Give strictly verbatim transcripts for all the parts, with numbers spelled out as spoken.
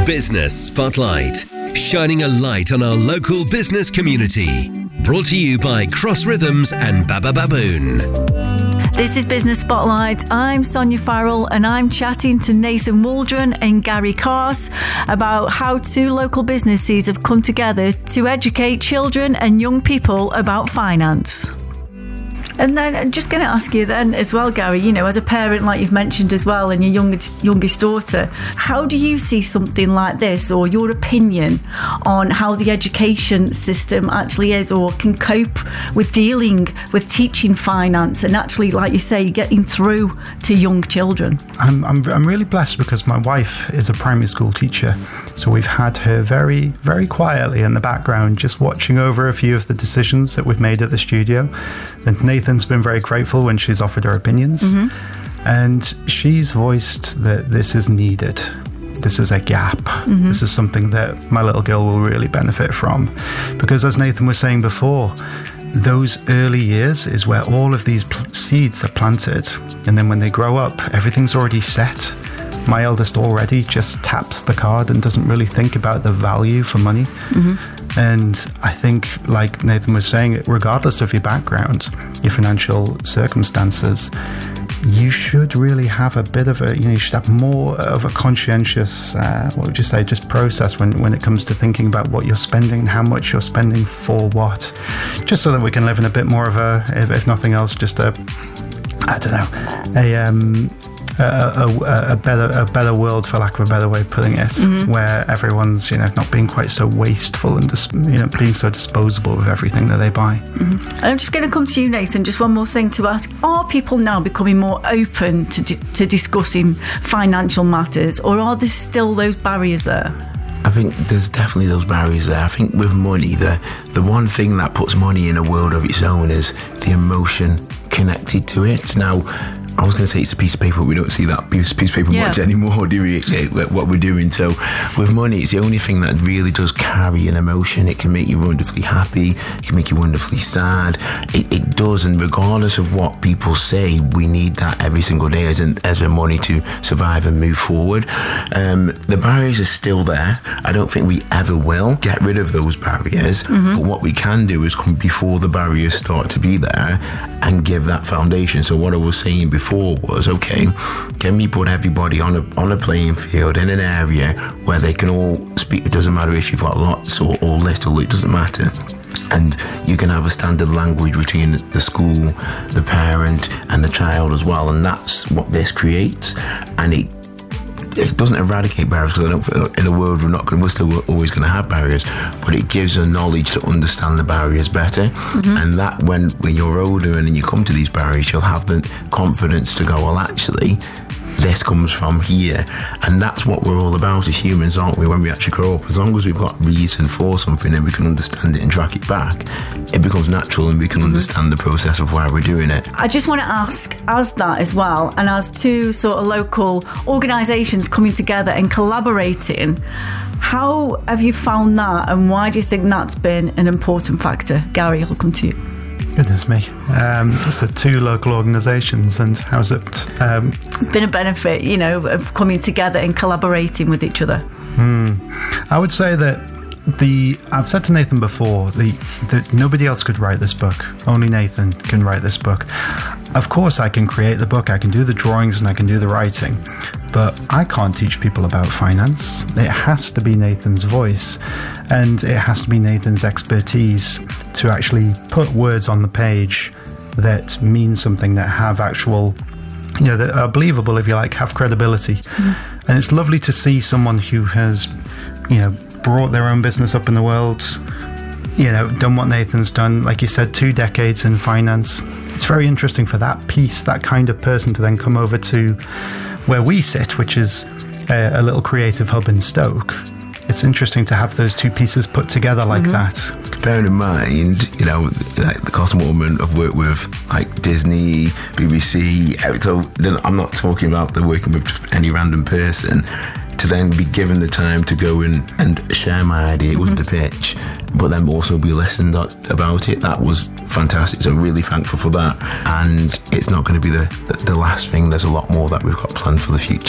Business Spotlight, shining a light on our local business community. Brought to you by Cross Rhythms and Baba Baboon. This is Business Spotlight. I'm Sonia Farrell and I'm chatting to Nathan Waldron and Gary Carse about how two local businesses have come together to educate children and young people about finance. And then I'm just going to ask you then as well, Gary, you know, as a parent, like you've mentioned as well, and your youngest, youngest daughter, how do you see something like this, or your opinion on how the education system actually is or can cope with dealing with teaching finance and actually, like you say, getting through to young children? I'm, I'm, I'm really blessed because my wife is a primary school teacher. So we've had her very, very quietly in the background, just watching over a few of the decisions that we've made at the studio. And Nathan's been very grateful when she's offered her opinions. Mm-hmm. And she's voiced that this is needed. This is a gap. Mm-hmm. This is something that my little girl will really benefit from. Because as Nathan was saying before, those early years is where all of these pl- seeds are planted. And then when they grow up, everything's already set. My eldest already just taps the card and doesn't really think about the value for money. Mm-hmm. And I think, like Nathan was saying, regardless of your background, your financial circumstances, you should really have a bit of a, you know, you should have more of a conscientious, uh, what would you say, just process when, when it comes to thinking about what you're spending and how much you're spending for what. Just so that we can live in a bit more of a, if, if nothing else, just a, I don't know, a, um, A, a, a better a better world, for lack of a better way of putting it, mm-hmm. where everyone's, you know, not being quite so wasteful and dis- you know, being so disposable with everything that they buy. Mm-hmm. And I'm just going to come to you, Nathan. Just one more thing to ask: are people now becoming more open to di- to discussing financial matters, or are there still those barriers there? I think there's definitely those barriers there. I think with money, the the one thing that puts money in a world of its own is the emotion connected to it. Now, I was going to say it's a piece of paper, but we don't see that piece, piece of paper yeah. much anymore, do we? What we're doing. So with money, it's the only thing that really does carry an emotion. It can make you wonderfully happy. It can make you wonderfully sad. It, it does. And regardless of what people say, we need that every single day as, an, as a money to survive and move forward. Um, the barriers are still there. I don't think we ever will get rid of those barriers. Mm-hmm. But what we can do is come before the barriers start to be there and give that foundation. So what I was saying before was, okay, can we put everybody on a on a playing field in an area where they can all speak? It doesn't matter if you've got lots or, or little, it doesn't matter. And you can have a standard language between the school, the parent and the child as well. And that's what this creates. And it it doesn't eradicate barriers, because I don't feel in a world we're not going, we're still always going to have barriers, but it gives a knowledge to understand the barriers better. Mm-hmm. And that when, when you're older and you come to these barriers, you'll have the confidence to go, well, actually, this comes from here. And that's what we're all about as humans, aren't we, when we actually grow up? As long as we've got reason for something and we can understand it and track it back, it becomes natural and we can mm-hmm. understand the process of why we're doing it. I just want to ask, as that as well, and as two sort of local organisations coming together and collaborating, how have you found that, and why do you think that's been an important factor? Gary, I'll come to you. Goodness me. Um, so two local organisations, and how's it um, been a benefit, you know, of coming together and collaborating with each other? Hmm. I would say that the I've said to Nathan before the that nobody else could write this book. Only Nathan can write this book. Of course, I can create the book, I can do the drawings, and I can do the writing, but I can't teach people about finance. It has to be Nathan's voice, and it has to be Nathan's expertise to actually put words on the page that mean something, that have actual, you know, that are believable, if you like, have credibility. Mm-hmm. And it's lovely to see someone who has, you know, brought their own business up in the world, you know, done what Nathan's done, like you said, two decades in finance. It's very interesting for that piece, that kind of person, to then come over to where we sit, which is a, a little creative hub in Stoke. It's interesting to have those two pieces put together like mm-hmm. that. Bearing in mind, you know, like the Cosmopolitan I've worked with, like Disney, B B C, so I'm not talking about the working with just any random person. To then be given the time to go and, and share my idea, it wasn't mm-hmm. a pitch, but then also be listened about it. That was fantastic. So really thankful for that. And it's not going to be the, the, the last thing. There's a lot more that we've got planned for the future.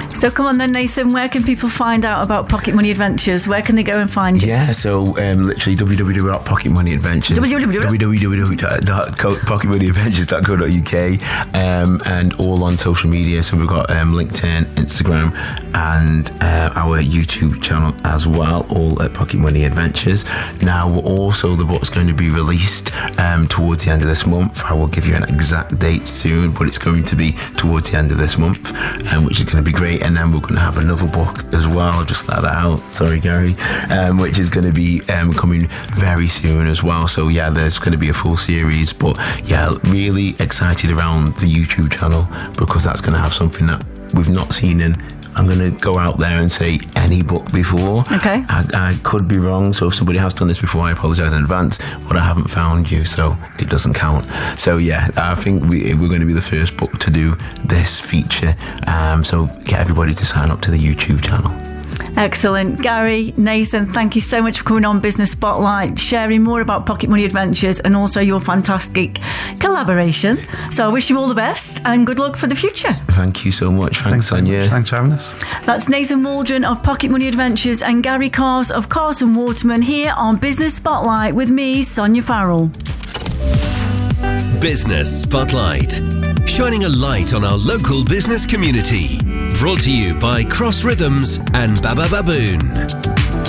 So come on then, Nathan, where can people find out about Pocket Money Adventures? Where can they go and find you? Yeah, so um, literally w w w dot pocket money adventures w w w dot pocket money adventures dot co dot u k um, and all on social media. So we've got um, LinkedIn, Instagram, and uh, our YouTube channel as well, all at Pocket Money Adventures. Now, also the book's going to be released um, towards the end of this month. I will give you an exact date soon, but it's going to be towards the end of this month, um, which is going to be great. And then we're going to have another book as well. I'll just let that out. Sorry, Gary. Um, which is going to be um, coming very soon as well. So yeah, there's going to be a full series. But yeah, really excited around the YouTube channel because that's going to have something that we've not seen in, I'm going to go out there and say, any book before. Okay. I, I could be wrong, so if somebody has done this before, I apologise in advance, but I haven't found you, so it doesn't count. So yeah, I think we, we're going to be the first book to do this feature, um, so get everybody to sign up to the YouTube channel. Excellent. Gary, Nathan, thank you so much for coming on Business Spotlight, sharing more about Pocket Money Adventures and also your fantastic collaboration. So I wish you all the best and good luck for the future. Thank you so much. Thanks, Thanks Sonia. Thanks for having us. That's Nathan Waldron of Pocket Money Adventures and Gary Cars of Cars and Waterman here on Business Spotlight with me, Sonia Farrell. Business Spotlight, shining a light on our local business community. Brought to you by Cross Rhythms and Baba Baboon.